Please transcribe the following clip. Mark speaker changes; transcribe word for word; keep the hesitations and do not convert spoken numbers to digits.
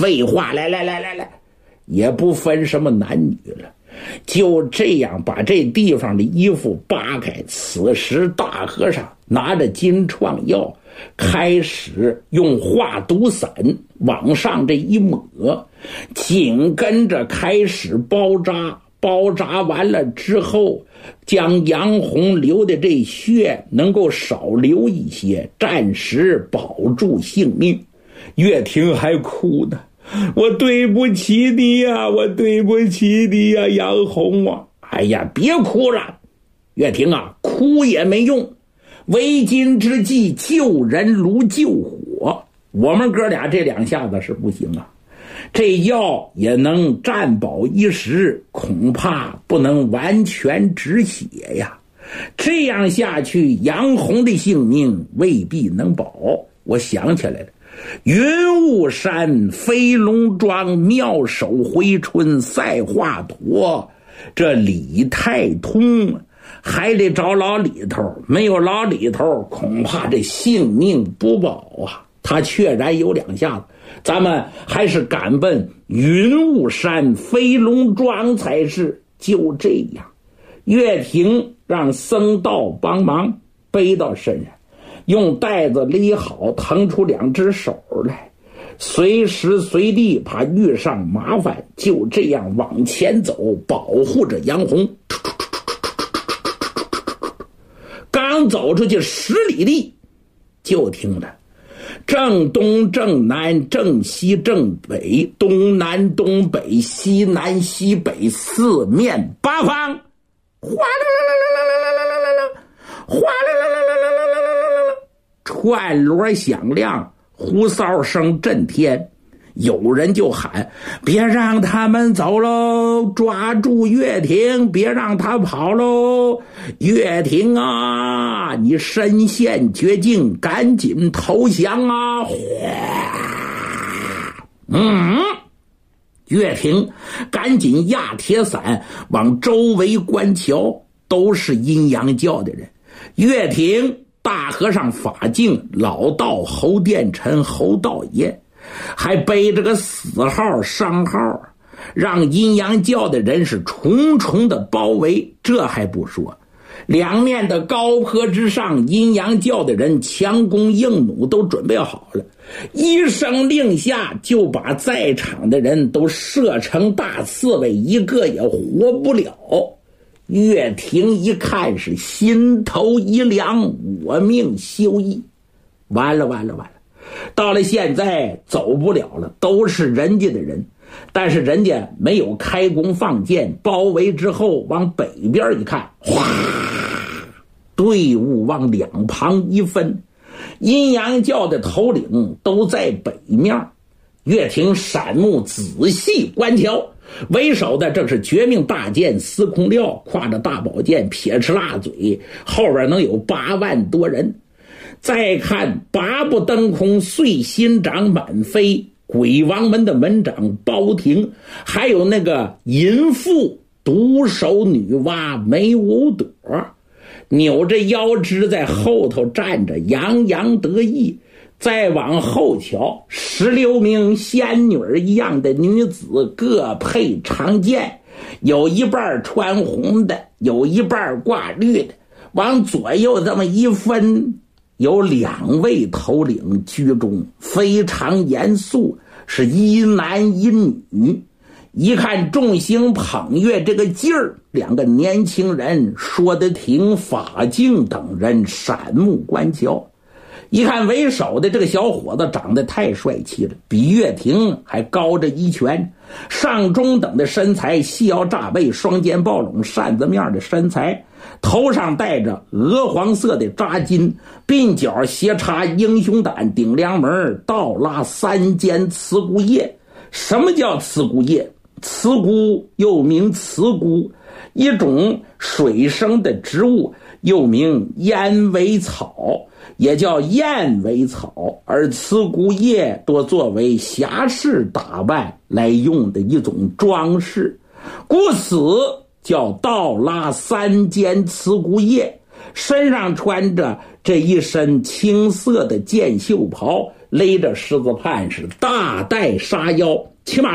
Speaker 1: 废话，来来来来来，也不分什么男女了，就这样把这地方的衣服扒开。此时大和尚拿着金创药，开始用化毒散往上这一抹，紧跟着开始包扎。包扎完了之后，将杨红流的这血能够少流一些，暂时保住性命。岳霆还哭呢，我对不起你呀、啊，我对不起你呀、啊，杨红啊！哎呀，别哭了，岳霆啊，哭也没用。为今之计，救人如救火。我们哥俩这两下子是不行啊。这药也能暂保一时，恐怕不能完全止血呀。这样下去，杨红的性命未必能保。我想起来了，云雾山、飞龙庄、妙手回春、赛华佗，这李太通还得找老李头，没有老李头，恐怕这性命不保啊。他确然有两下子，咱们还是赶奔云雾山、飞龙庄才是。就这样，岳霆让僧道帮忙背到身上，用带子勒好，腾出两只手来，随时随地怕遇上麻烦，就这样往前走，保护着杨红。刚走出去十里地，就听着正东正南正西正北，东南东北西南西北，四面八方哗啦啦啦啦啦啦啦啦啦，哗啦啦啦啦啦啦啦啦啦，串锣响亮，呼哨声震天。有人就喊，别让他们走喽，抓住岳霆，别让他跑喽。岳霆啊，你身陷绝境，赶紧投降啊。嗯，岳霆赶紧压铁伞往周围观瞧，都是阴阳教的人。岳霆、大和尚法净、老道侯殿臣、侯道爷，还背着个死号伤号，让阴阳教的人是重重的包围。这还不说，两面的高坡之上，阴阳教的人强弓硬弩都准备好了，一声令下，就把在场的人都射成大刺猬，一个也活不了。岳霆一看是心头一凉，我命休矣，完了完了完了，到了现在走不了了，都是人家的人，但是人家没有开弓放箭，包围之后往北边一看，哗，队伍往两旁一分，阴阳教的头领都在北面。岳霆闪目仔细观瞧，为首的正是绝命大剑司空廖，挎着大宝剑，撇翅辣嘴，后边能有八万多人。再看八部灯空碎心掌满飞，鬼王门的门长包廷，还有那个淫妇独守女娲梅五朵，扭着腰肢在后头站着，洋洋得意。再往后瞧，十六名仙女一样的女子，各配长剑，有一半穿红的，有一半挂绿的，往左右这么一分，有两位头领居中，非常严肃，是一男一女。一看众星捧月这个劲儿，两个年轻人说得挺，法净等人闪目观瞧。一看为首的这个小伙子长得太帅气了，比岳霆还高着一拳，上中等的身材，细腰炸背，双肩抱拢，扇子面的身材，头上戴着鹅黄色的扎巾，鬓角斜插英雄胆，顶梁门倒拉三尖刺骨叶。什么叫刺骨叶？刺骨又名刺骨，一种水生的植物，又名燕尾草，也叫燕尾草，而刺骨叶多作为侠士打扮来用的一种装饰，故此叫倒拉三尖刺骨叶。身上穿着这一身青色的箭袖袍， 勒着狮子判是大带杀妖，起码